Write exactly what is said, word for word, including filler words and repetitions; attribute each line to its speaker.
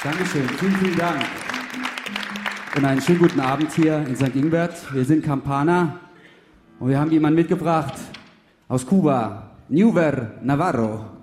Speaker 1: Dankeschön, vielen, vielen Dank. Und einen schönen guten Abend hier in Sankt Ingbert. Wir sind Campana und wir haben jemanden mitgebracht aus Kuba, Newver Navarro.